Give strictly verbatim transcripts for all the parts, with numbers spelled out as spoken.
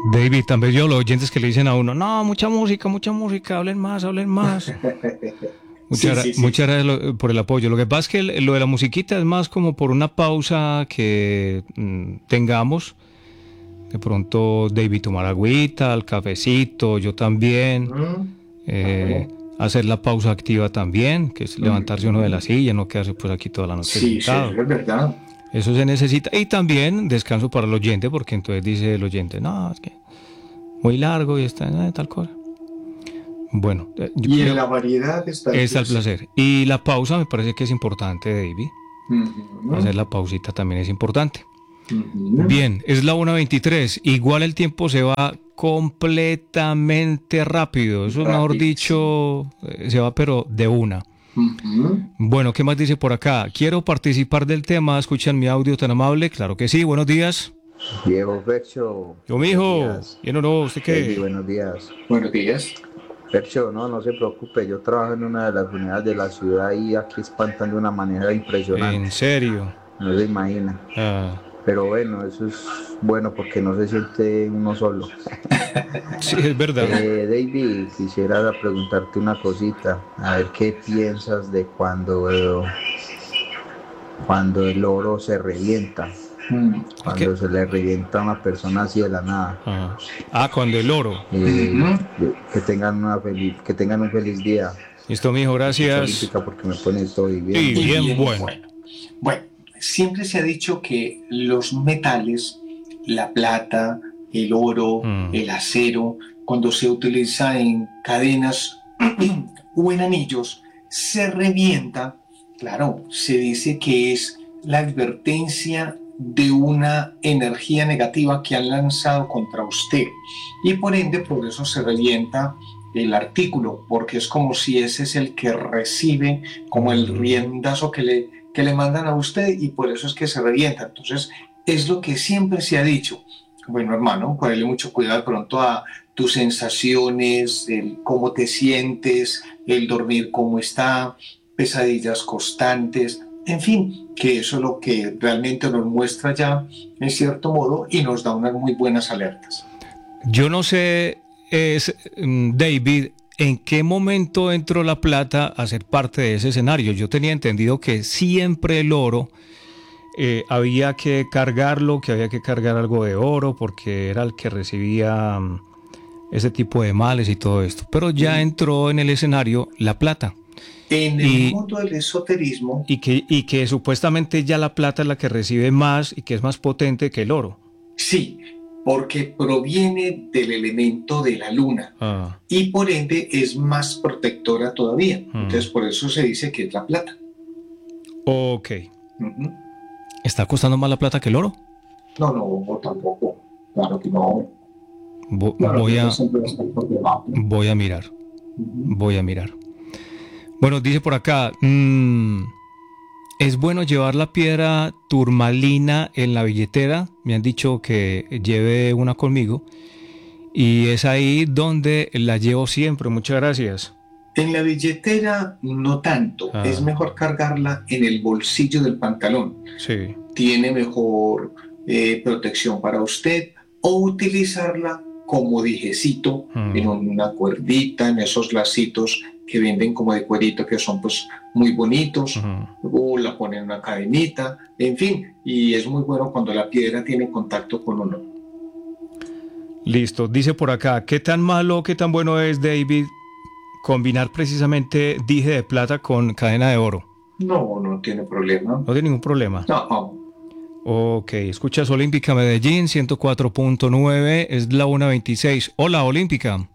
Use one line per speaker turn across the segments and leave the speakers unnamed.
David, también yo, los oyentes que le dicen a uno, no, mucha música, mucha música, hablen más, hablen más. Muchas, sí, sí, sí. muchas gracias lo, por el apoyo. Lo que pasa es que el, lo de la musiquita es más como por una pausa que mmm, tengamos. De pronto David tomar agüita, el cafecito, yo también. Mm. Eh, hacer la pausa activa también, que es levantarse uno de la silla, no quedarse pues aquí toda la noche
sí,
sentado.
Sí, es verdad.
Eso se necesita. Y también descanso para el oyente, porque entonces dice el oyente, no, es que muy largo y está eh, tal cosa. Bueno.
Y en la variedad está el
Está el placer. Y la pausa me parece que es importante, David. Uh-huh. Hacer la pausita también es importante. Uh-huh. Bien, es la una veintitrés. Igual el tiempo se va completamente rápido. Eso, rápido, mejor dicho, sí. Se va pero de una. Uh-huh. Bueno, ¿qué más dice por acá? Quiero participar del tema, ¿escuchan mi audio tan amable? Claro que sí, buenos días.
Diego Fercho.
Yo, mijo. ¿Bien o no? ¿Usted qué?
Sí, buenos días.
Buenos días.
Fercho, no, no se preocupe, yo trabajo en una de las unidades de la ciudad y aquí espantan de una manera impresionante.
¿En serio?
No se imagina.
Ah.
Pero bueno, eso es bueno porque no se siente uno solo.
Sí, es verdad.
Eh, David, quisiera preguntarte una cosita, a ver qué piensas de cuando, eh, cuando el oro se revienta. Mm. Cuando ¿Qué? Se le revienta a una persona así de la nada.
Ah, ah cuando el oro.
Eh, uh-huh. que, tengan una feliz, que tengan un feliz día.
Listo, mijo, gracias.
Porque me pone todo bien.
Sí, bien, bien bueno.
bueno. Bueno, siempre se ha dicho que los metales, la plata, el oro, mm. el acero, cuando se utiliza en cadenas o en anillos, se revienta. Claro, se dice que es la advertencia de una energía negativa que han lanzado contra usted y por ende por eso se revienta el artículo, porque es como si ese es el que recibe como el riendazo que le, que le mandan a usted y por eso es que se revienta. Entonces es lo que siempre se ha dicho. Bueno, hermano, ponle mucho cuidado de pronto a tus sensaciones, el cómo te sientes, el dormir cómo está, pesadillas constantes. En fin, que eso es lo que realmente nos muestra ya, en cierto modo, y nos da unas muy buenas alertas.
Yo no sé, es, David, ¿en qué momento entró la plata a ser parte de ese escenario? Yo tenía entendido que siempre el oro, eh, había que cargarlo, que había que cargar algo de oro, porque era el que recibía um, ese tipo de males y todo esto. Pero ya entró en el escenario la plata.
En el y, mundo del esoterismo.
Y que, y que supuestamente ya la plata es la que recibe más y que es más potente que el oro.
Sí, porque proviene del elemento de la luna ah. y por ende es más protectora todavía. Mm. Entonces por eso se dice que es la plata.
Ok. Uh-huh. ¿Está costando más la plata que el oro?
No, no, tampoco. Claro que no.
Vo- claro voy, que a, voy a mirar. Uh-huh. Voy a mirar. Bueno, dice por acá, mmm, ¿es bueno llevar la piedra turmalina en la billetera? Me han dicho que lleve una conmigo y es ahí donde la llevo siempre. Muchas gracias.
En la billetera no tanto, ah. es mejor cargarla en el bolsillo del pantalón.
Sí.
Tiene mejor eh, protección para usted o utilizarla como dijecito mm. en una cuerdita, en esos lacitos que venden como de cuerito, que son pues muy bonitos, uh-huh. o la ponen en una cadenita, en fin, y es muy bueno cuando la piedra tiene contacto con uno.
Listo, dice por acá, ¿qué tan malo, qué tan bueno es, David, combinar precisamente dije de plata con cadena de oro?
No, no tiene problema.
¿No tiene ningún problema?
No, no.
Ok, escuchas Olímpica Medellín, ciento cuatro punto nueve, es la una veintiséis. Hola, Olímpica.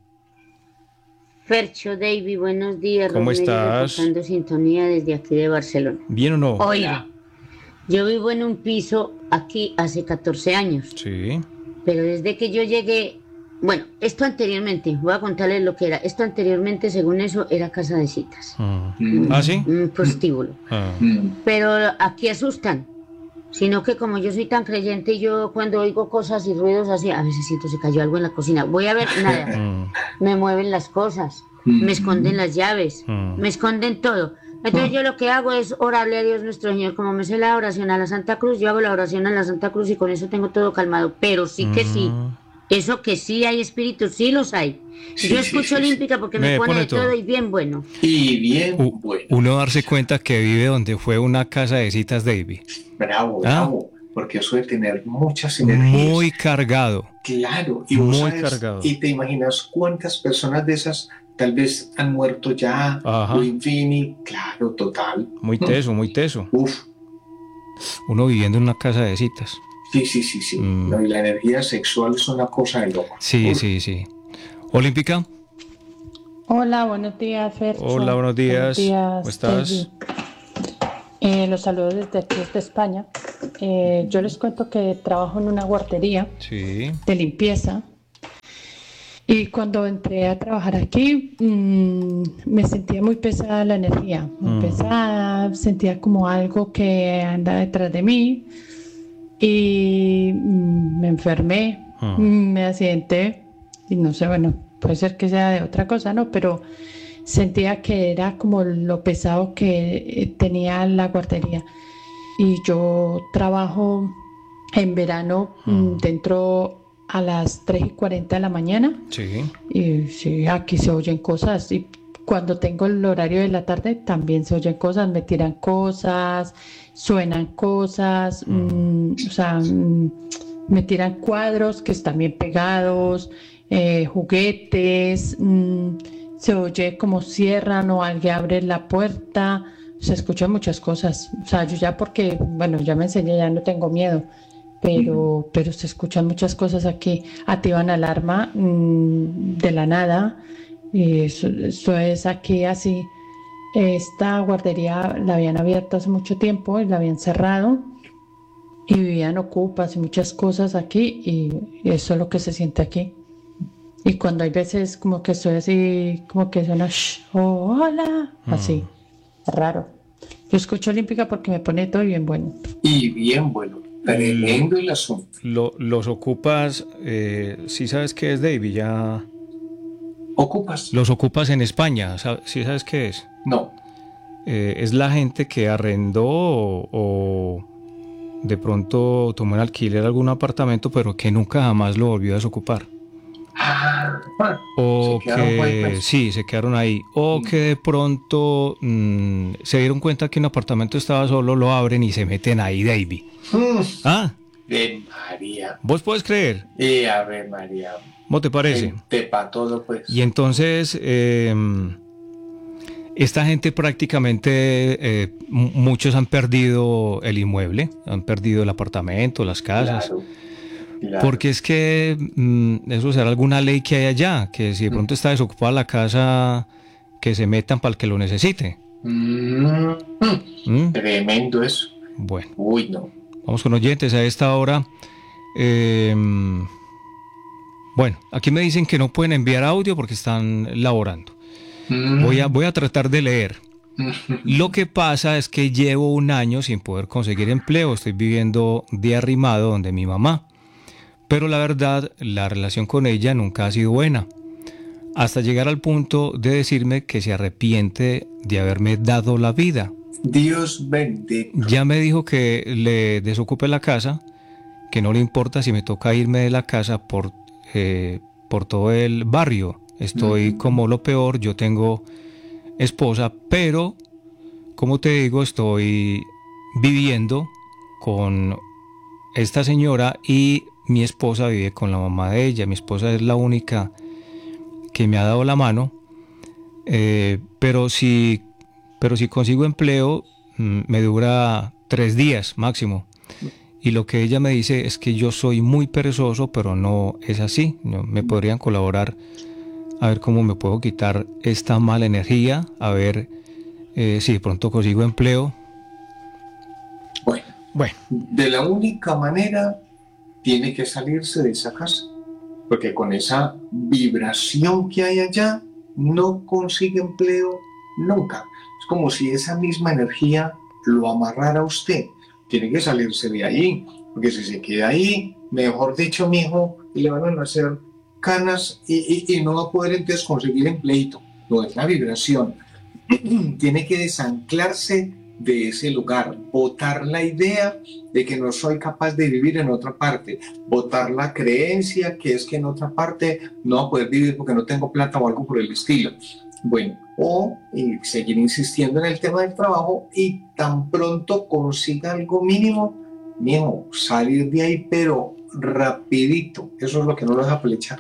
Fercho, David, buenos días.
¿Cómo
Rosemary,
estás?
Reportando sintonía desde aquí de Barcelona.
¿Bien o no?
Oiga, yo vivo en un piso aquí hace catorce años.
Sí.
Pero desde que yo llegué, bueno, esto anteriormente, voy a contarles lo que era. Esto anteriormente, según eso, era casa de citas.
Ah,
un,
¿Ah sí?
Un prostíbulo.
Ah.
Pero aquí asustan. Sino que como yo soy tan creyente, yo cuando oigo cosas y ruidos así, a veces siento se cayó algo en la cocina. Voy a ver, nada. Me mueven las cosas, me esconden las llaves, me esconden todo. Entonces yo lo que hago es orarle a Dios nuestro Señor. Como me sé la oración a la Santa Cruz, yo hago la oración a la Santa Cruz y con eso tengo todo calmado. Pero sí que sí, Eso que sí hay espíritus, sí los hay. Sí, Yo escucho sí, sí, Olímpica porque me, me pone, pone todo. todo y bien bueno.
Y bien
U
bueno.
Uno darse cuenta que vive donde fue una casa de citas, David.
Bravo, ¿Ah? bravo. Porque eso de tener muchas energías.
Muy cargado.
Claro. Y
muy
sabes,
cargado.
Y te imaginas cuántas personas de esas tal vez han muerto ya.
Ajá.
O infini. Claro, total.
Muy teso, muy teso.
Uf.
Uno viviendo en una casa de citas.
Sí, sí, sí, sí. Mm. No, y la energía sexual es una cosa de loco.
Sí, Uf. sí, sí. Olímpica.
Hola, buenos días, Fercho.
Hola, buenos días.
Buenos días,
¿Cómo estás?
Eh, los saludos desde aquí, desde España. Eh, yo les cuento que trabajo en una guardería
sí.
de limpieza. Y cuando entré a trabajar aquí, mmm, me sentía muy pesada la energía. Muy mm. pesada, sentía como algo que anda detrás de mí. Y mmm, me enfermé, mm. me accidenté. Y no sé, bueno, puede ser que sea de otra cosa, ¿no? Pero sentía que era como lo pesado que tenía la guardería. Y yo trabajo en verano mm. dentro a las tres y cuarenta de la mañana.
Sí.
Y sí, aquí se oyen cosas. Y cuando tengo el horario de la tarde también se oyen cosas, me tiran cosas, suenan cosas, mm. Mm, o sea, mm, me tiran cuadros que están bien pegados, eh, juguetes, mmm, se oye como cierran o alguien abre la puerta, se escuchan muchas cosas. O sea, yo ya porque, bueno, ya me enseñé, ya no tengo miedo, pero, uh-huh. pero se escuchan muchas cosas aquí. Activan alarma mmm, de la nada, y eso, eso es aquí así. Esta guardería la habían abierto hace mucho tiempo y la habían cerrado y vivían ocupas y muchas cosas aquí, y, y eso es lo que se siente aquí. Y cuando hay veces como que estoy así, como que suena shh, oh, hola, así, mm. raro. Yo escucho Olímpica porque me pone todo bien bueno.
Y bien bueno, tremendo el asunto.
Lo, los ocupas, eh, ¿sí sabes qué es, David? Ya...
¿Ocupas?
Los ocupas en España, ¿sí sabes qué es?
No.
Eh, es la gente que arrendó o, o de pronto tomó en alquiler algún apartamento, pero que nunca jamás lo volvió a desocupar.
Ah, bueno,
o que sí, se quedaron ahí, o mm. que de pronto mmm, se dieron cuenta que un apartamento estaba solo, lo abren y se meten ahí, David.
Mm.
¿Ah?
De María.
¿Vos puedes creer?
Sí, a ver, María.
¿Cómo te parece?
Te pa todo, pues.
Y entonces eh, esta gente prácticamente eh, muchos han perdido el inmueble, han perdido el apartamento, las casas.
Claro. Claro.
Porque es que mmm, eso será alguna ley que hay allá, que si de pronto está desocupada la casa, que se metan para el que lo necesite.
Mm. ¿Mm? Tremendo eso.
Bueno.
Uy, no.
Vamos con oyentes a esta hora. Eh, bueno, aquí me dicen que no pueden enviar audio porque están laborando. Mm. Voy a, voy a tratar de leer. Lo que pasa es que llevo un año sin poder conseguir empleo. Estoy viviendo de arrimado donde mi mamá. Pero la verdad, la relación con ella nunca ha sido buena, hasta llegar al punto de decirme que se arrepiente de haberme dado la vida.
Dios bendito.
Ya me dijo que le desocupe la casa, que no le importa si me toca irme de la casa por, eh, por todo el barrio. Estoy uh-huh. como lo peor, yo tengo esposa, pero, como te digo, estoy viviendo con esta señora y mi esposa vive con la mamá de ella. Mi esposa es la única que me ha dado la mano, eh, pero, si, pero si consigo empleo mm, me dura tres días máximo. Y lo que ella me dice es que yo soy muy perezoso, pero no es así. ¿No? Me podrían colaborar a ver cómo me puedo quitar esta mala energía, a ver eh, si de pronto consigo empleo.
Bueno,
bueno,
de la única manera tiene que salirse de esa casa, porque con esa vibración que hay allá no consigue empleo nunca. Es como si esa misma energía lo amarrara a usted. Tiene que salirse de ahí, porque si se queda ahí, mejor dicho, mijo, le van a nacer canas y, y, y no va a poder entonces conseguir empleito. No es la vibración. Tiene que desanclarse de ese lugar, botar la idea de que no soy capaz de vivir en otra parte, botar la creencia que es que en otra parte no voy a poder vivir porque no tengo plata o algo por el estilo. Bueno, o y seguir insistiendo en el tema del trabajo y tan pronto consiga algo mínimo, mijo, salir de ahí, pero rapidito. Eso es lo que no lo deja flechar.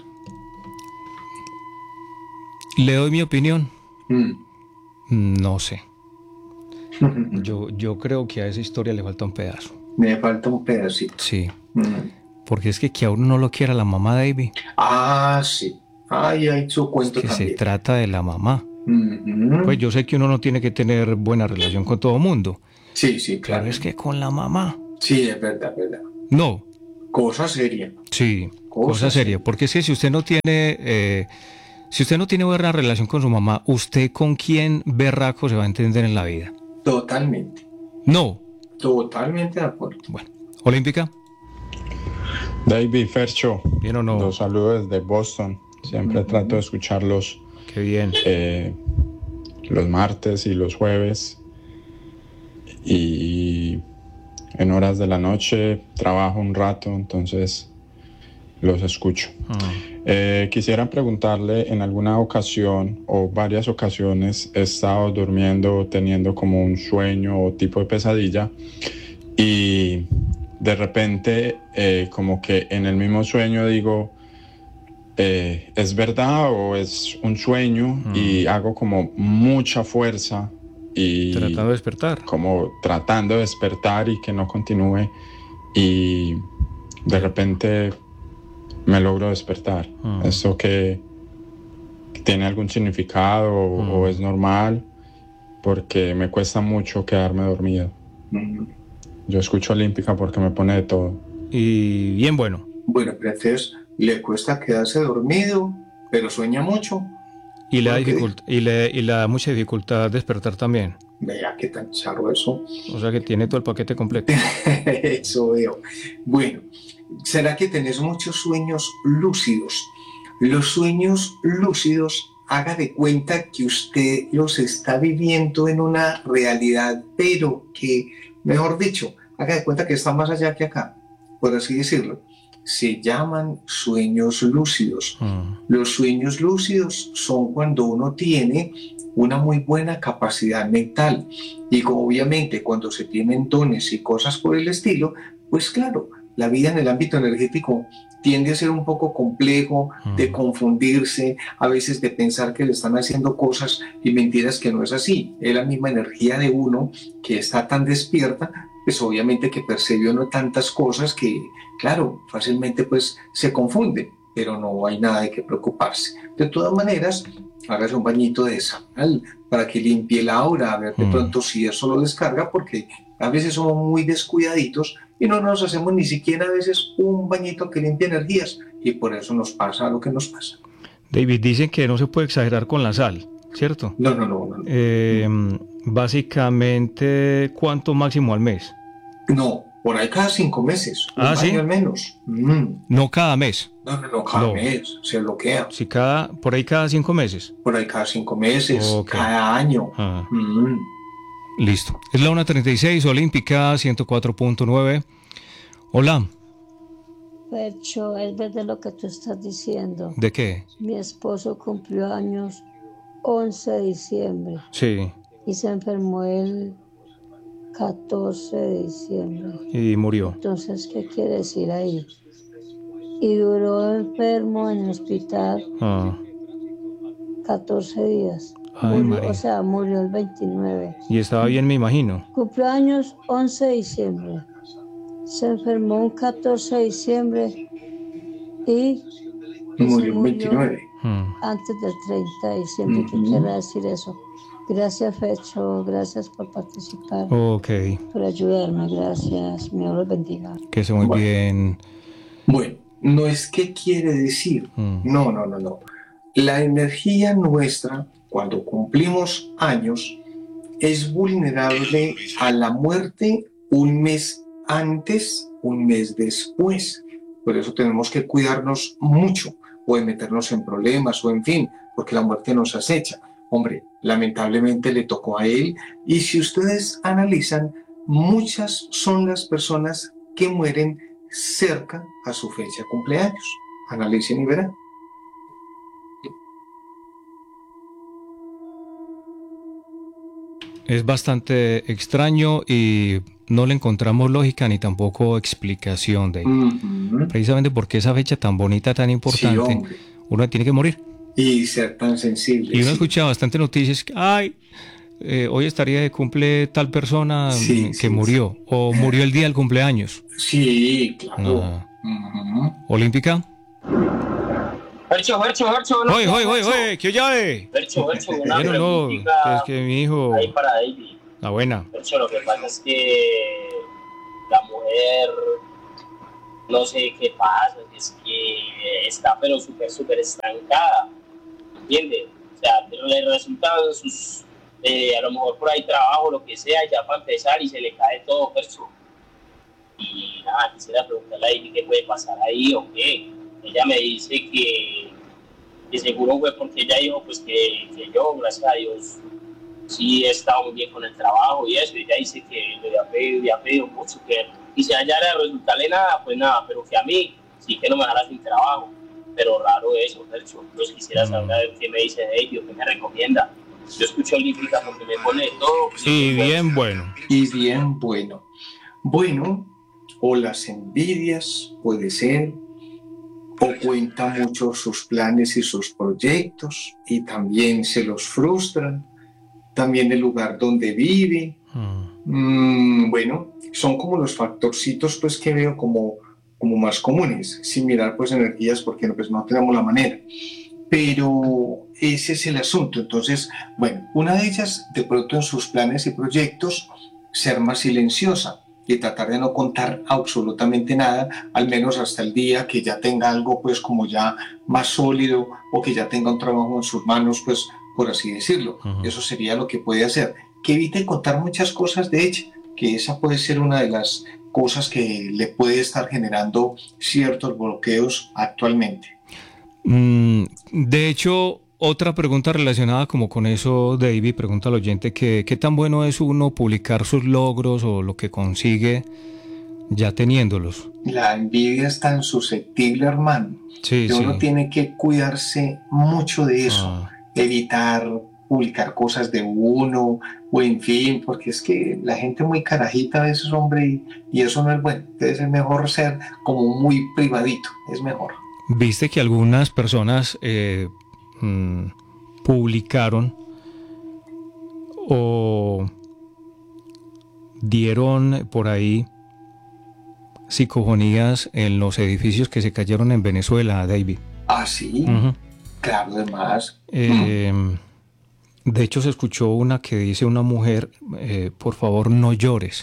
Le doy mi opinión.
Mm.
No sé. Yo, yo creo que a esa historia le falta un pedazo.
Me falta un pedacito.
Sí.
Mm.
Porque es que que a uno no lo quiera la mamá, David.
Ah, sí. Ay, hay su cuento
es que
también.
Se trata de la mamá.
Mm-hmm.
Pues yo sé que uno no tiene que tener buena relación con todo mundo.
Sí, sí, claro.
Pero es que con la mamá.
Sí, es verdad, es verdad.
No.
Cosa seria.
Sí, cosa,
cosa
seria.
seria.
Porque es que si usted no tiene... Eh, si usted no tiene buena relación con su mamá, ¿usted con quién berraco se va a entender en la vida?
Totalmente.
No.
Totalmente de acuerdo.
Bueno, Olímpica.
David, Fercho.
¿Bien o no?
Los saludo desde Boston. Siempre mm-hmm. trato de escucharlos.
Qué bien.
Eh, los martes y los jueves. Y en horas de la noche trabajo un rato, entonces los escucho. Mm. Eh, quisiera preguntarle, en alguna ocasión o varias ocasiones he estado durmiendo teniendo como un sueño o tipo de pesadilla y de repente eh, como que en el mismo sueño digo eh, ¿es verdad o es un sueño? Mm. Y hago como mucha fuerza y
tratando de despertar,
como tratando de despertar y que no continúe y de repente me logro despertar. Mm. ¿Eso que tiene algún significado o, mm. o es normal? Porque me cuesta mucho quedarme dormido. Mm. Yo escucho Olímpica porque me pone de todo.
Y bien bueno.
Bueno, entonces le cuesta quedarse dormido, pero sueña mucho.
Y le, da dificult- y, le, y le da mucha dificultad despertar también.
Vea qué tan charro eso.
O sea que tiene todo el paquete completo.
Eso veo. Bueno, ¿será que tenés muchos sueños lúcidos? Los sueños lúcidos, haga de cuenta que usted los está viviendo en una realidad, pero que, mejor dicho, haga de cuenta que está más allá que acá, por así decirlo. Se llaman sueños lúcidos. Mm. Los sueños lúcidos son cuando uno tiene una muy buena capacidad mental y obviamente cuando se tienen dones y cosas por el estilo, pues claro, la vida en el ámbito energético tiende a ser un poco complejo, mm. de confundirse, a veces de pensar que le están haciendo cosas y mentiras que no es así. Es la misma energía de uno que está tan despierta, pues obviamente que percibe uno tantas cosas que, claro, fácilmente pues se confunde, pero no hay nada de qué preocuparse. De todas maneras, hágase un bañito de sal para que limpie la aura, a ver de pronto si eso lo descarga, porque a veces somos muy descuidaditos y no nos hacemos ni siquiera a veces un bañito que limpie energías y por eso nos pasa lo que nos pasa.
David, dicen que no se puede exagerar con la sal, ¿cierto?
No, no, no. no, no.
Eh, básicamente, ¿cuánto máximo al mes?
No, por ahí cada cinco meses, un
ah, ¿sí?
año al menos. Mm.
No cada mes.
No, no, no, cada
no.
mes se bloquea.
Sí, cada, por ahí cada cinco meses.
Por ahí cada cinco meses,
okay.
cada año.
Ah.
Mm.
Listo. Es la una treinta y seis, Olímpica ciento cuatro punto nueve. Hola.
Fercho, es verdad lo que tú estás diciendo.
¿De qué?
Mi esposo cumplió años once de diciembre.
Sí.
Y se enfermó el catorce de diciembre.
Y murió.
Entonces, ¿qué quiere decir ahí? Y duró enfermo en el hospital
ah.
catorce días.
Ay,
murió, o sea, murió el veintinueve.
Y estaba bien, me imagino.
Cumpleaños once de diciembre. Se enfermó un catorce de diciembre y,
y murió el veintinueve.
Antes del treinta de diciembre. ¿Qué uh-huh. quiere decir eso? Gracias, Fecho. Gracias por participar.
Ok.
Por ayudarme. Gracias. Me los bendiga.
Que esté muy
bueno.
bien.
Bueno, no es que quiere decir. Mm. No, no, no, no. La energía nuestra, cuando cumplimos años, es vulnerable a la muerte un mes antes, un mes después. Por eso tenemos que cuidarnos mucho, o de meternos en problemas, o en fin, porque la muerte nos acecha. hombre, lamentablemente le tocó a él. Y si ustedes analizan, muchas son las personas que mueren cerca a su fecha de cumpleaños. Analicen y verán.
Es bastante extraño y no le encontramos lógica ni tampoco explicación de uh-huh. precisamente porque esa fecha tan bonita, tan importante, sí, uno tiene que morir.
Y ser tan sensible.
Y uno
sí.
escucha bastante noticias que, ay, eh, hoy estaría de cumple tal persona sí, que sí, murió, sí. o murió el día del cumpleaños.
Sí, claro.
Ah. Uh-huh. ¿Olímpica?
Hercho, Hercho, Hercho.
Oye, oye, oye, oye, ¿qué llave?
Hercho, Hercho, una
preguntita. No, no, es que mi hijo...
Ahí para David.
La buena.
Hercho, lo que pasa es que la mujer, no sé qué pasa, es que está pero súper, súper estancada, ¿entiendes? O sea, pero le resultan sus, eh, a lo mejor por ahí trabajo, lo que sea, ya para empezar y se le cae todo, Hercho. Y nada, quisiera preguntarle a David qué puede pasar ahí o qué. Ella me dice que, que seguro fue porque ella dijo pues que, que yo, gracias a Dios, sí he estado muy bien con el trabajo y eso, y ella dice que le había pedido, le había pedido mucho, que y si a ella le resultarle nada, pues nada, pero que a mí sí que no me dejara sin trabajo, pero raro eso, Fercho. Pues quisiera saber qué me dice de ello, qué me recomienda. Yo escucho Olímpica porque me pone de todo.
Y bien bueno.
Y bien bueno. Bueno, o las envidias, puede ser, o cuenta mucho sus planes y sus proyectos y también se los frustran, también el lugar donde vive. Mm. Mm, bueno, son como los factorcitos pues que veo como, como más comunes, sin mirar pues energías porque pues, no tenemos la manera. Pero ese es el asunto. Entonces, bueno, una de ellas de pronto en sus planes y proyectos ser más silenciosa y tratar de no contar absolutamente nada, al menos hasta el día que ya tenga algo pues como ya más sólido o que ya tenga un trabajo en sus manos, pues por así decirlo. Uh-huh. Eso sería lo que puede hacer. Que evite contar muchas cosas de ella, que esa puede ser una de las cosas que le puede estar generando ciertos bloqueos actualmente.
Mm, de hecho, otra pregunta relacionada como con eso, David, pregunta al oyente que qué tan bueno es uno publicar sus logros o lo que consigue ya teniéndolos.
La envidia es tan susceptible, hermano,
sí,
que uno
sí.
tiene que cuidarse mucho de eso, ah. evitar publicar cosas de uno, o en fin, porque es que la gente muy carajita a veces, hombre, y, y eso no es bueno. Entonces es mejor ser como muy privadito, es mejor.
Viste que algunas personas eh, mmm, publicaron o dieron por ahí psicofonías en los edificios que se cayeron en Venezuela, David.
Ah, sí,
uh-huh.
Claro, además.
Eh, mm. De hecho, se escuchó una que dice una mujer, eh, por favor, no llores.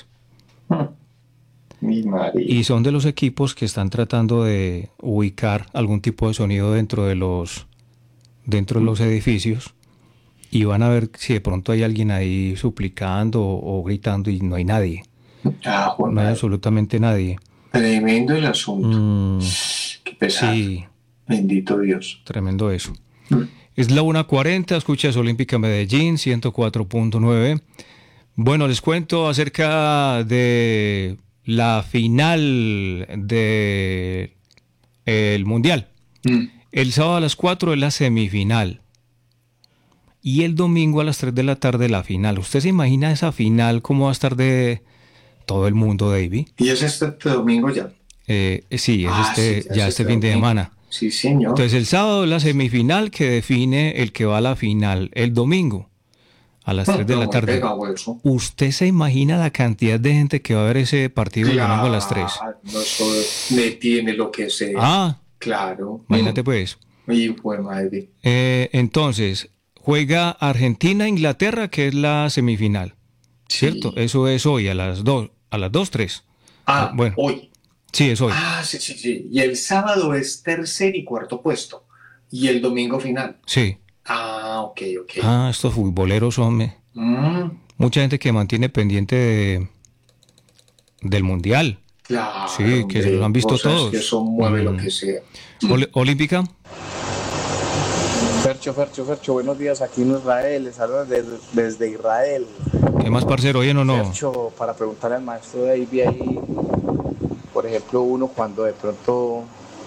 Mi madre.
Y son de los equipos que están tratando de ubicar algún tipo de sonido dentro de los dentro de los edificios y van a ver si de pronto hay alguien ahí suplicando o, o gritando y no hay nadie.
Ah, bueno,
no hay absolutamente nadie.
Tremendo el asunto.
Mm,
Qué pesado.
Sí.
Bendito Dios.
Tremendo eso. Mm. Es la una cuarenta, escuchas Olímpica Medellín, ciento cuatro punto nueve. Bueno, les cuento acerca de la final del Mundial. Mm. El sábado a las cuatro es la semifinal. Y el domingo a las tres de la tarde la final. ¿Usted se imagina esa final cómo va a estar de todo el mundo, David?
¿Y es este domingo ya?
Eh, sí, es ah, este, sí, ya, ya este fin de semana.
Sí, señor.
Entonces el sábado es la semifinal que define el que va a la final. El domingo a las tres de la tarde. ¿Usted se imagina la cantidad de gente que va a ver ese partido claro, el domingo a las tres?
No, eso me tiene lo que sea.
Ah,
claro.
Imagínate pues.
Y fue madre.
Eh, entonces, juega Argentina-Inglaterra, que es la semifinal. Sí. ¿Cierto? Eso es hoy a las dos, a las dos, tres.
Ah, bueno. Hoy.
Sí, es hoy.
Ah, sí, sí, sí. Y el sábado es tercer y cuarto puesto. Y el domingo final.
Sí.
Ah, ok, ok.
Ah, estos futboleros, hombre. Mm. Mucha gente que mantiene pendiente de, del Mundial.
Claro.
Sí, que hombre, se los han visto todos.
Que eso mueve mm. lo que sea.
Ol- Olímpica.
Fercho, Fercho, Fercho, buenos días aquí en Israel, les hablo desde, desde Israel.
¿Qué más, parcero? ¿Bien o no?
Fercho, para preguntarle al maestro David ahí, por ejemplo, uno cuando de pronto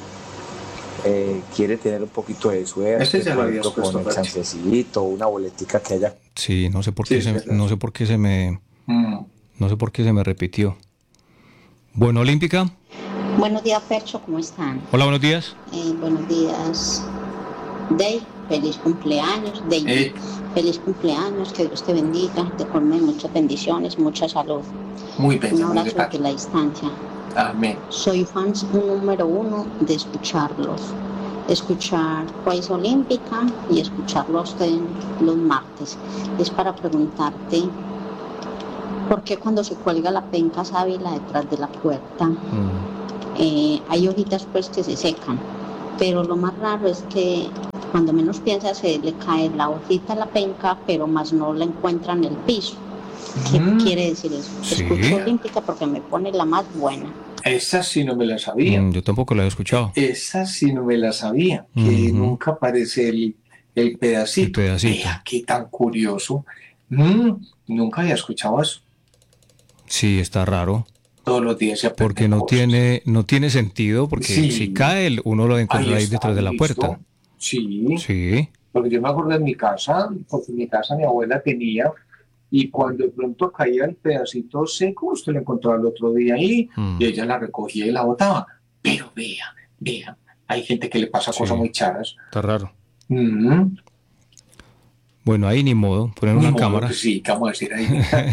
eh, quiere tener un poquito de suerte,
este ya
por
lo
ejemplo, con el chancecito, una boletica que haya.
Sí, no sé por qué,
Sí,
se, no sé por qué se me, mm. no sé por qué se me repitió. Bueno, Olímpica.
Buenos días, Fercho, ¿cómo están?
Hola, buenos días.
Eh, buenos días, Dave. Feliz cumpleaños, Dave. Eh. Feliz cumpleaños, que Dios te bendiga, te colme muchas bendiciones, mucha salud.
Muy bien.
Un abrazo desde la distancia.
Amén.
Soy fan número uno de escucharlos. Escuchar País Olímpica y escucharlos de los martes. Es para preguntarte por qué cuando se cuelga la penca sábila detrás de la puerta mm. eh, hay hojitas pues que se secan, pero lo más raro es que cuando menos piensa se le cae la hojita a la penca, pero más no la encuentra en el piso. ¿Qué mm. quiere decir eso? Sí. Escucho Olímpica porque me pone la más buena.
Esa sí no me la sabía.
Mm, yo tampoco la he escuchado.
Esa sí no me la sabía. Que mm-hmm. nunca aparece el, el pedacito.
El pedacito.
Vea, qué tan curioso. Mm, nunca había escuchado eso.
Sí, está raro.
Todos los días se aprende
porque no
cosas.
tiene no tiene sentido, porque sí. si cae uno lo encuentra ahí, ahí detrás de la puerta.
Sí.
Sí.
Porque yo me acuerdo de mi casa, porque en mi casa mi abuela tenía, y cuando de pronto caía el pedacito seco, usted lo encontraba el otro día ahí, mm. y ella la recogía y la botaba. Pero vea, vea, hay gente que le pasa sí. cosas muy charas.
Está raro.
Mm-hmm.
Bueno, ahí ni modo, poner
ni
una
modo,
cámara.
Que sí, ¿qué vamos a decir ahí?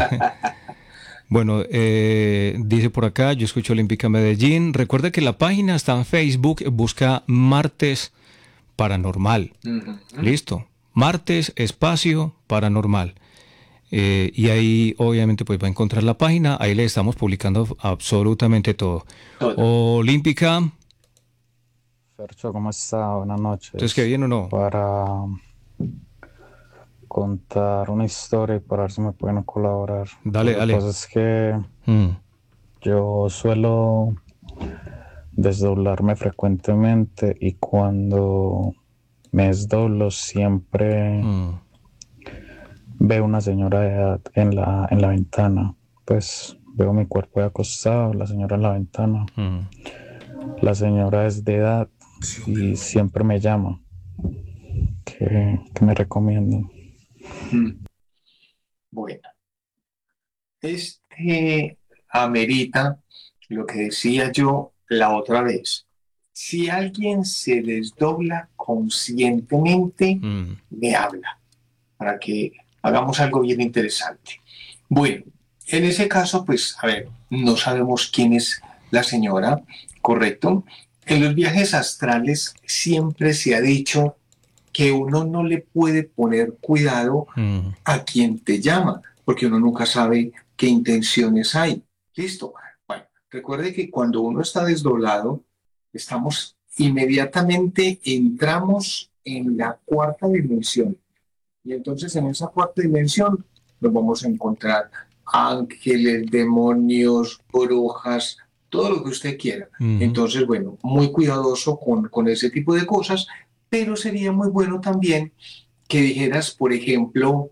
Bueno, eh, dice por acá, yo escucho Olímpica Medellín. Recuerda que la página está en Facebook, busca Martes Paranormal. Uh-huh. Listo. Martes Espacio Paranormal. Eh, y ahí obviamente pues va a encontrar la página. Ahí le estamos publicando absolutamente todo. todo. Olímpica.
Fercho, ¿cómo está? Buenas noches.
¿Entonces qué bien o no?
Para contar una historia y para ver si me pueden colaborar.
Dale,
la
dale.
La cosa es que mm. yo suelo desdoblarme frecuentemente y cuando me desdoblo siempre mm. veo una señora de edad en la, en la ventana. Pues veo mi cuerpo acostado, la señora en la ventana. Mm. La señora es de edad y siempre me llama. ¿Qué, qué me recomiendan?
Bueno, este amerita lo que decía yo la otra vez. Si alguien se desdobla conscientemente, mm. me habla para que hagamos algo bien interesante. Bueno, en ese caso, pues, a ver, no sabemos quién es la señora, ¿correcto? En los viajes astrales siempre se ha dicho que uno no le puede poner cuidado mm. a quien te llama, porque uno nunca sabe qué intenciones hay. ¿Listo? Bueno, recuerde que cuando uno está desdoblado, estamos inmediatamente, entramos en la cuarta dimensión. Y entonces en esa cuarta dimensión nos vamos a encontrar ángeles, demonios, brujas, todo lo que usted quiera. Mm. Entonces, bueno, muy cuidadoso con, con ese tipo de cosas. Pero sería muy bueno también que dijeras, por ejemplo,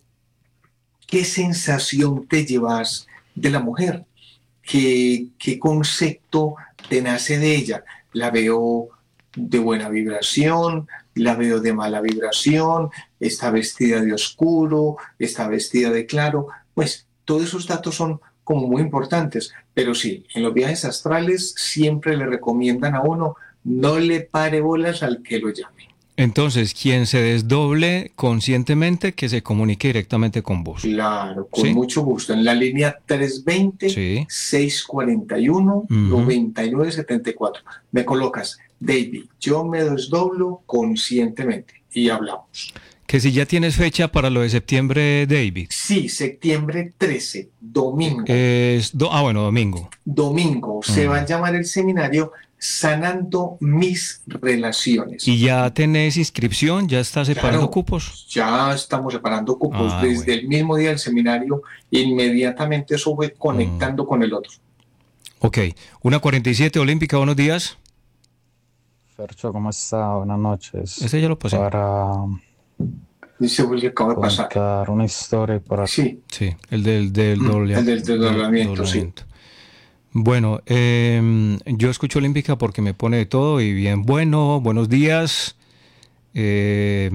qué sensación te llevas de la mujer, qué, qué concepto te nace de ella. La veo de buena vibración, la veo de mala vibración, está vestida de oscuro, está vestida de claro. Pues todos esos datos son como muy importantes. Pero sí, en los viajes astrales siempre le recomiendan a uno, no le pare bolas al que lo llame.
Entonces, quien se desdoble conscientemente, que se comunique directamente con vos.
Claro, con ¿sí? mucho gusto. En la línea tres dos cero, sí. seis cuatro uno, uh-huh. nueve nueve siete cuatro. Me colocas, David, yo me desdoblo conscientemente y hablamos.
Que si ya tienes fecha para lo de septiembre, David.
Sí, septiembre trece, domingo.
Es do- ah, bueno, domingo.
Domingo. Uh-huh. Se va a llamar el seminario Sanando mis relaciones.
¿Y ya tenés inscripción? ¿Ya estás separando
claro,
cupos?
Ya estamos separando cupos.
Ah,
Desde
bueno.
el mismo día del seminario, inmediatamente eso fue conectando mm. con el otro.
Ok. una cuarenta y siete, Olímpica, buenos días.
Fercho, ¿cómo está? Buenas noches.
Ese ya lo pasé.
Para
Dice Willy, acaba de pasar.
contar una historia para...
Sí.
Sí, el del, del
Mm,
doble-
el del desdoblamiento,
doblamiento. Bueno, eh, yo escucho Olímpica porque me pone de todo y bien. Bueno, buenos días. Eh,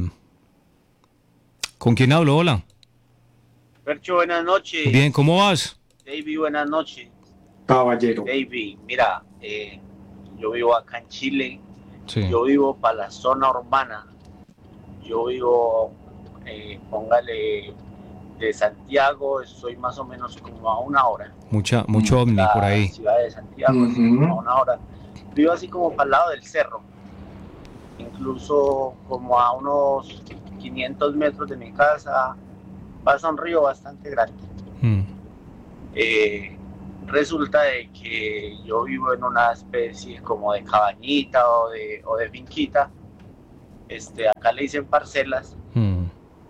¿Con quién hablo? Hola.
Fercho, buenas noches.
Bien, ¿cómo vas?
David, buenas noches.
Caballero.
David, mira, eh, yo vivo acá en Chile.
Sí.
Yo vivo para la zona urbana. Yo vivo, eh, póngale, de Santiago, estoy más o menos como a una hora.
Mucha, mucho ovni
La
por ahí.
ciudad de Santiago,
Ujú.
como a una hora. Vivo así como para el lado del cerro. Incluso como a unos quinientos metros de mi casa pasa un río bastante grande.
Mm.
Eh, resulta de que yo vivo en una especie como de cabañita o de, o de finquita. Este, acá le dicen parcelas.
Mm.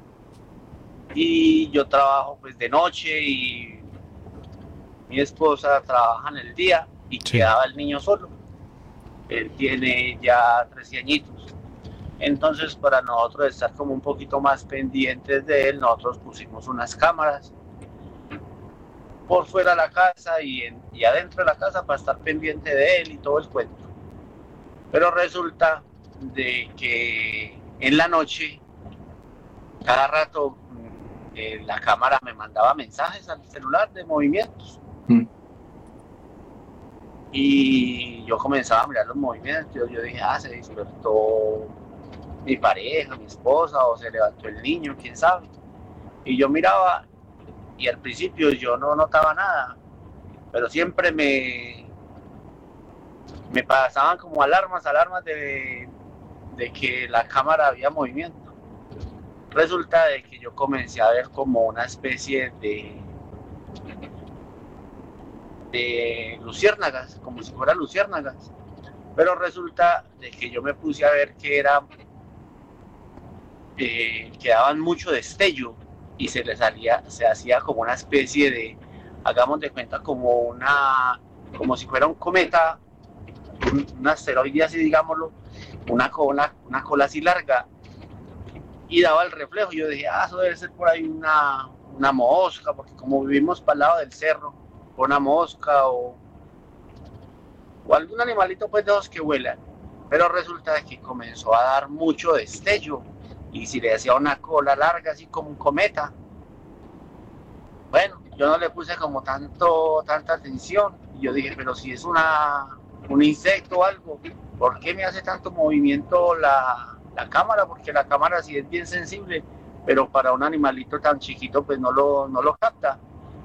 Y yo trabajo pues de noche y mi esposa trabaja en el día y
Sí.
quedaba el niño solo. Él tiene ya trece añitos. Entonces, para nosotros estar como un poquito más pendientes de él, nosotros pusimos unas cámaras por fuera de la casa y, en, y adentro de la casa para estar pendiente de él y todo el cuento. Pero resulta de que en la noche, cada rato, eh, la cámara me mandaba mensajes al celular de movimientos.
Mm.
Y yo comenzaba a mirar los movimientos. Yo, yo dije, ah, se despertó mi pareja, mi esposa, o se levantó el niño, quién sabe. Y yo miraba, y al principio yo no notaba nada, pero siempre me, me pasaban como alarmas, alarmas de, de que la cámara había movimiento. Resulta de que yo comencé a ver como una especie de de luciérnagas, como si fueran luciérnagas, pero resulta de que yo me puse a ver que era eh, que daban mucho destello y se les salía, se hacía como una especie de, hagamos de cuenta como una, como si fuera un cometa, un, un asteroide así digámoslo, una cola, una cola así larga, y daba el reflejo. Yo dije, ah, eso debe ser por ahí una, una mosca, porque como vivimos para el lado del cerro, una mosca o, o algún animalito pues de esos que vuelan. Pero resulta que comenzó a dar mucho destello y si le hacía una cola larga así como un cometa. Bueno, yo no le puse como tanto tanta atención y yo dije, pero si es una un insecto o algo, ¿por qué me hace tanto movimiento la, la cámara? Porque la cámara sí es bien sensible, pero para un animalito tan chiquito pues no lo, no lo capta.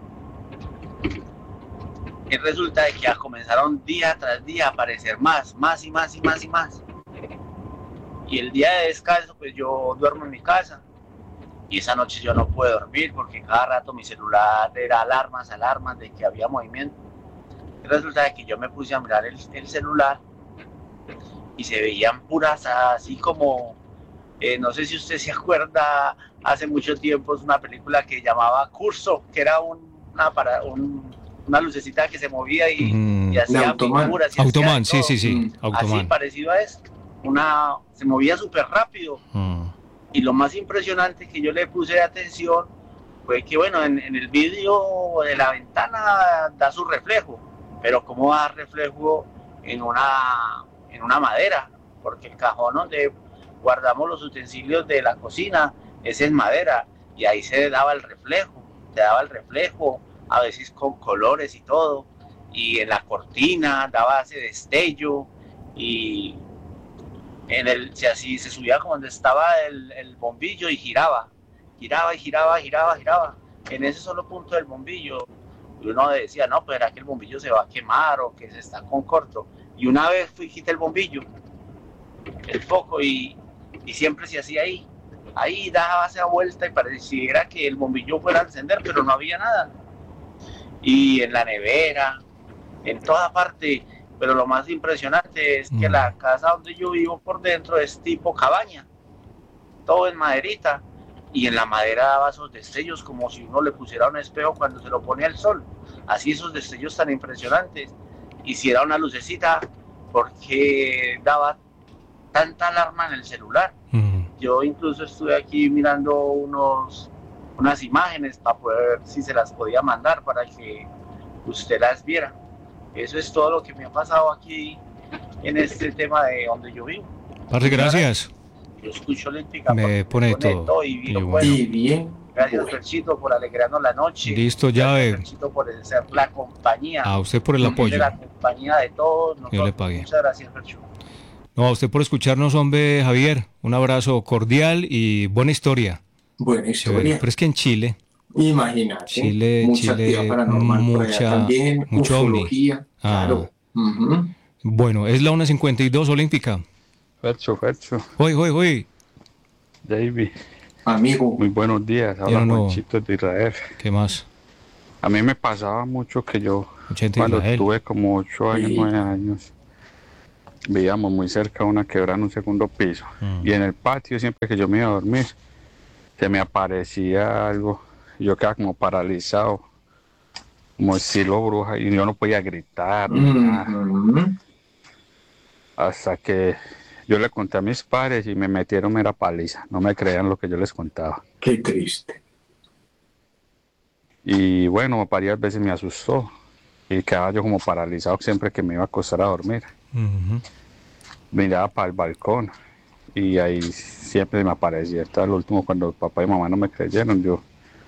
Y resulta de que ya comenzaron día tras día a aparecer más, más y más y más y más. Y el día de descanso, pues yo duermo en mi casa. Y esa noche yo no pude dormir porque cada rato mi celular era alarmas, alarmas de que había movimiento. Y resulta de que yo me puse a mirar el, el celular y se veían puras así como, eh, no sé si usted se acuerda, hace mucho tiempo es una película que llamaba Curso, que era un, una para un una lucecita que se movía y, mm. y hacía figuras. Y
Automan,
hacía
sí, sí, sí.
Mm. Así, parecido a esto. Una, se movía súper rápido. Mm. Y lo más impresionante que yo le puse atención fue que, bueno, en, en el vídeo de la ventana da su reflejo, pero ¿cómo va a dar reflejo en una, en una madera? Porque el cajón donde guardamos los utensilios de la cocina es en madera y ahí se daba el reflejo, te daba el reflejo, a veces con colores y todo, y en la cortina daba ese destello, y en el, si así se subía como donde estaba el, el bombillo y giraba, giraba y giraba, giraba, giraba, en ese solo punto del bombillo, y uno decía, no, pues era que el bombillo se va a quemar o que se está con corto, y una vez fui y quité el bombillo, el foco, y, y siempre se hacía ahí, ahí daba esa vuelta y pareciera que el bombillo fuera a encender, pero no había nada. Y en la nevera, en toda parte, pero lo más impresionante es que mm. la casa donde yo vivo por dentro es tipo cabaña, todo en maderita, y en la madera daba esos destellos como si uno le pusiera un espejo cuando se lo pone al sol, así esos destellos tan impresionantes, y si era una lucecita, por qué daba tanta alarma en el celular. Uh-huh. Yo incluso estuve aquí mirando unos, unas imágenes para poder ver si se las podía mandar para que usted las viera. Eso es todo lo que me ha pasado aquí en este tema de donde yo vivo.
Parce, gracias.
Yo escucho Olímpica.
Me pone todo.
todo y, bien, y, bueno. y bien. Gracias, Ferchito, por alegrarnos la noche.
Listo, ya ve.
Ferchito, por ser la compañía.
A usted por el apoyo.
La compañía de todos nosotros.
Yo le pagué.
Muchas gracias, Ferchito.
No, a usted por escucharnos, hombre, Javier. Un abrazo cordial y buena historia.
Buena historia.
Pero es que en Chile...
Imagínate.
Chile,
mucha
Chile,
actividad paranormal.
Mucha,
también,
mucho
ufología.
Ah.
Claro. Uh-huh.
Bueno, es la una cincuenta y dos Olímpica.
Fercho, Fercho.
Hoy, hoy, hoy.
David.
Amigo.
Muy buenos días. Habla no. Juanchito de Israel.
¿Qué más?
A mí me pasaba mucho que yo,
Ochenta
cuando
Israel.
tuve como ocho años, sí. nueve años, veíamos muy cerca una quebrada en un segundo piso. Mm. Y en el patio, siempre que yo me iba a dormir, se me aparecía algo. Yo quedaba como paralizado, como estilo bruja, y yo no podía gritar.
Mm-hmm.
Hasta que yo le conté a mis padres y me metieron mera paliza. No me creían lo que yo les contaba.
Qué triste.
Y bueno, varias veces me asustó. Y quedaba yo como paralizado siempre que me iba a acostar a dormir.
Mm-hmm.
Miraba para el balcón. Y ahí siempre me aparecía. Hasta el último, cuando papá y mamá no me creyeron, yo...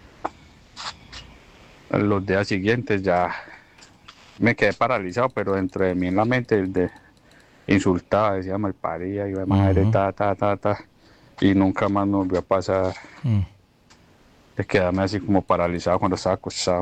Los días siguientes ya me quedé paralizado, pero dentro de mí en la mente el de insultaba, decía malparía, y madre, uh-huh. ta, ta, ta, ta, y nunca más me volvió a pasar uh-huh. de quedarme así como paralizado cuando estaba acostado.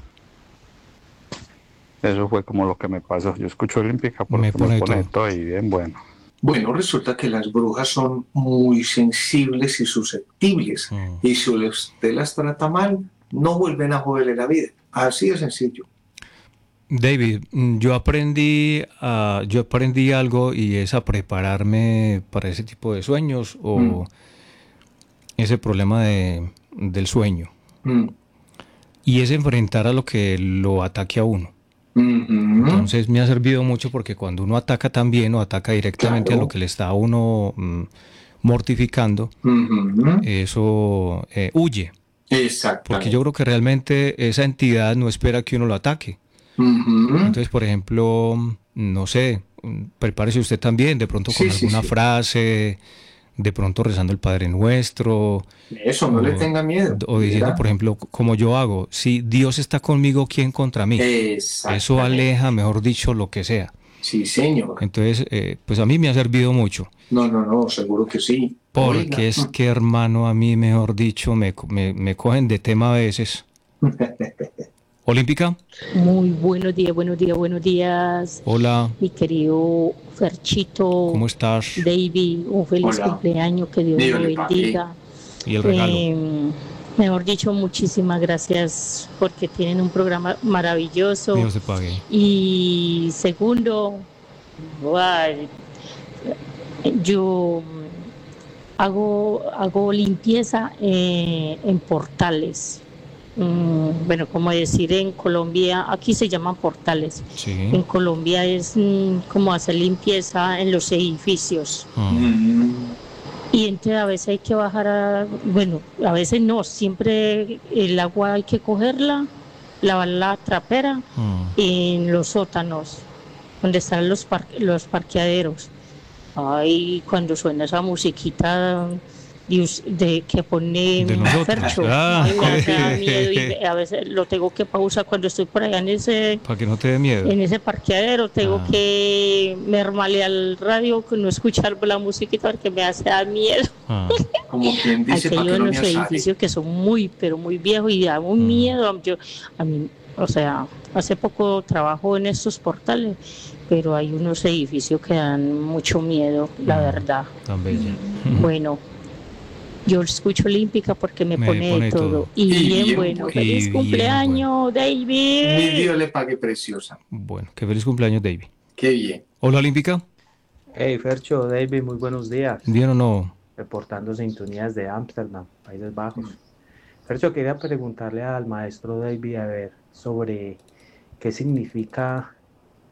Eso fue como lo que me pasó. Yo escucho Olímpica porque me pone, me pone todo. todo y bien bueno.
Bueno, resulta que las brujas son muy sensibles y susceptibles, uh-huh. y si usted las trata mal, no vuelven a joderle la vida. Así de sencillo.
David, yo aprendí, uh, yo aprendí algo y es a prepararme para ese tipo de sueños o mm. ese problema de, del sueño.
Mm.
Y es enfrentar a lo que lo ataque a uno.
Mm-hmm.
Entonces me ha servido mucho porque cuando uno ataca también o ataca directamente claro. a lo que le está a uno mm, mortificando,
mm-hmm.
eso eh, huye.
Exacto.
Porque yo creo que realmente esa entidad no espera que uno lo ataque.
Uh-huh.
Entonces, por ejemplo, no sé, prepárese usted también, de pronto con sí, alguna sí, sí. frase, de pronto rezando el Padre Nuestro.
Eso, no o, le tenga miedo.
O diciendo, mira. Por ejemplo, como yo hago, si Dios está conmigo, ¿quién contra mí? Eso aleja, mejor dicho, lo que sea.
Sí, señor.
Entonces, eh, pues a mí me ha servido mucho.
No, no, no, seguro que sí.
Porque Oiga. es que, hermano, a mí, mejor dicho, me, me, me cogen de tema a veces. ¿Olímpica?
Muy buenos días, buenos días, buenos días.
Hola.
Mi querido Ferchito.
¿Cómo estás?
David, un feliz Hola. cumpleaños, que Dios
Dios
lo bendiga.
Y el regalo.
Eh, mejor dicho, muchísimas gracias porque tienen un programa maravilloso.
Dios te pague.
Y segundo, wow, yo hago, hago limpieza eh, en portales. Mm, bueno, como decir en Colombia, aquí se llaman portales.
Sí.
En Colombia es mm, como hacer limpieza en los edificios.
Mm.
Y entonces a veces hay que bajar a, bueno, a veces no, siempre el agua hay que cogerla, lavar la trapera
mm.
en los sótanos, donde están los, par- los parqueaderos. Ay, cuando suena esa musiquita de, de que pone Fercho,
ah.
ay, me da miedo y a veces lo tengo que pausar cuando estoy por allá en ese
para que no te dé miedo.
En ese parqueadero tengo
ah.
que mermarle al radio, que no escuchar la musiquita porque me hace dar miedo.
Ah.
Como quien dice,
hay
para que no
unos edificios que son muy, pero muy viejos y da un mm. miedo. Yo, a mí, o sea, hace poco trabajo en estos portales, pero hay unos edificios que dan mucho miedo, la mm. verdad.
Tan bella.
Bueno, yo escucho Olímpica porque me, me pone, pone todo. todo. Y, y bien, bien bueno. Y feliz bien cumpleaños, bueno. David.
Mi Dios le pague, preciosa.
Bueno, qué feliz cumpleaños, David.
Qué bien.
Hola, Olímpica.
Hey, Fercho, David, muy buenos días.
¿Bien o no?
Reportando sintonías de Ámsterdam, Países Bajos. Mm. Fercho, quería preguntarle al maestro David a ver sobre qué significa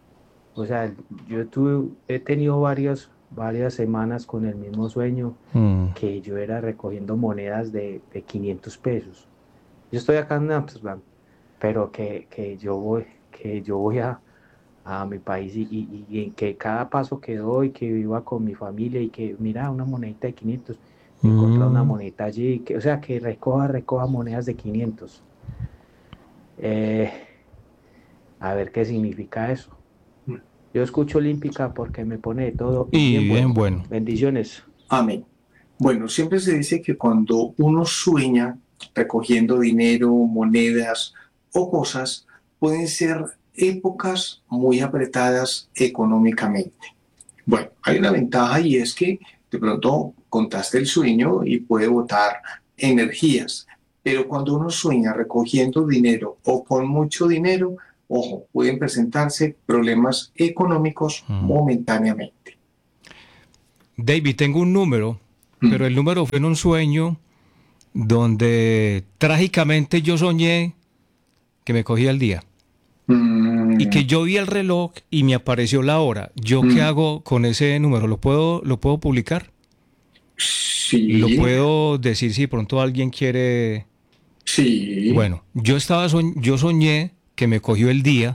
O sea, yo tuve, he tenido varias, varias semanas con el mismo sueño, mm. que yo era recogiendo monedas de, de quinientos pesos. Yo estoy acá en Amsterdam, pero que, que yo voy, que yo voy a, a mi país y, y, y en que cada paso que doy, que viva con mi familia y que mira una monedita de quinientos, mm. encontrar una monedita allí, que, o sea, que recoja, recoja monedas de quinientos. Eh, a ver qué significa eso. Yo escucho Olímpica porque me pone de todo.
Y bien, bien bueno. bueno.
Bendiciones.
Amén. Bueno, siempre se dice que cuando uno sueña recogiendo dinero, monedas o cosas, pueden ser épocas muy apretadas económicamente. Bueno, hay una ventaja y es que de pronto contaste el sueño y puede botar energías. Pero cuando uno sueña recogiendo dinero o con mucho dinero, ojo, pueden presentarse problemas económicos mm. momentáneamente.
David, tengo un número, mm. pero el número fue en un sueño donde trágicamente yo soñé que me cogía el día. Mm. Y que yo vi el reloj y me apareció la hora. ¿Yo mm. qué hago con ese número? ¿Lo puedo, lo puedo publicar?
Sí.
¿Lo puedo decir si pronto alguien quiere...?
Sí.
Bueno, yo, estaba soñ- yo soñé que me cogió el día,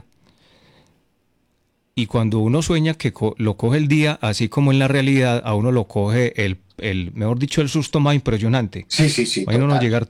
y cuando uno sueña que co- lo coge el día, así como en la realidad, a uno lo coge el, el mejor dicho, el susto más impresionante.
Sí, sí, sí.
A uno no llegar